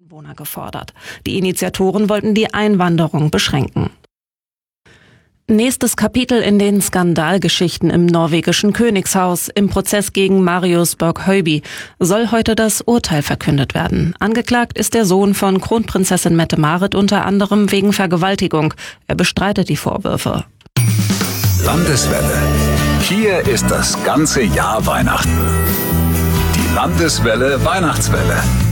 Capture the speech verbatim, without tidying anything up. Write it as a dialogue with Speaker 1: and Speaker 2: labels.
Speaker 1: Anwohner gefordert. Die Initiatoren wollten die Einwanderung beschränken. Nächstes Kapitel in den Skandalgeschichten im norwegischen Königshaus. Im Prozess gegen Marius Berg-Høiby soll heute das Urteil verkündet werden. Angeklagt ist der Sohn von Kronprinzessin Mette-Marit unter anderem wegen Vergewaltigung. Er bestreitet die Vorwürfe.
Speaker 2: Landeswelle. Hier ist das ganze Jahr Weihnachten. Die Landeswelle Weihnachtswelle.